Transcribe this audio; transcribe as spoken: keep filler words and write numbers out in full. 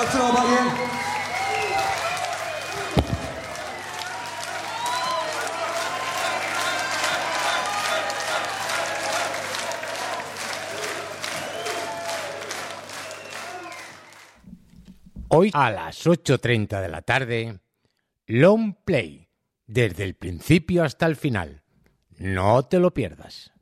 知道半天。 Hoy a las ocho y treinta de la tarde, Long Play, desde el principio hasta el final. No te lo pierdas.